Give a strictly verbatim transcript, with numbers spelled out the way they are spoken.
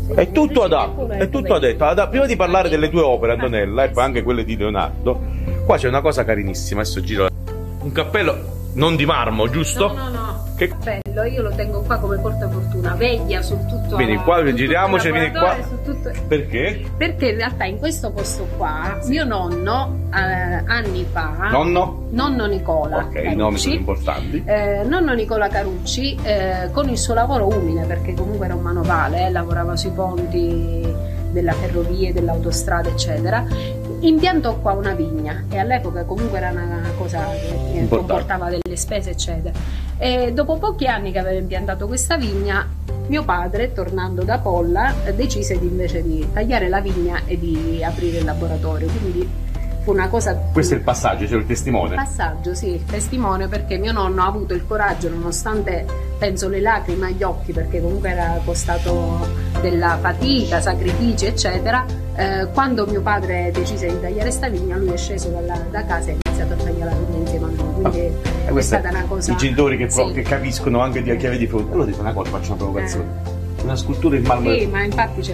È tutto adatto, è tutto adatto. Ad- Prima di parlare delle tue opere, Antonella, e poi anche quelle di Leonardo, qua c'è una cosa carinissima. Adesso giro un cappello non di marmo, giusto? No, no, no. Che... cappello, io lo tengo qua come portafortuna, veglia su tutto. Vieni qua, giriamoci, vieni qua. Tutto... Perché? Perché in realtà in questo posto qua, mio nonno, eh, anni fa. Nonno? Nonno Nicola. Ok, Carucci, i nomi sono importanti. Eh, nonno Nicola Carucci, eh, con il suo lavoro umile, perché comunque era un manovale, eh, lavorava sui ponti della ferrovia, dell'autostrada, eccetera. Impiantò qua una vigna e all'epoca comunque era una cosa che Importante. comportava delle spese, eccetera. E dopo pochi anni che aveva impiantato questa vigna, mio padre, tornando da Polla, decise di, invece di tagliare la vigna e di aprire il laboratorio. Quindi fu una cosa. Questo è il passaggio, cioè il testimone. Il passaggio, sì, il testimone, perché mio nonno ha avuto il coraggio, nonostante penso le lacrime agli occhi, perché comunque era costato della fatica, sacrifici, eccetera. Eh, quando mio padre decise di tagliare sta vigna, lui è sceso dalla, da casa e ha iniziato a tagliare la vigna insieme a noi. Quindi Ah, è stata una cosa. I genitori che, sì. che capiscono anche di chiave di fronte. Allora dico una cosa, faccio una provocazione. Eh. Una scultura in marmo. Sì, ma infatti c'è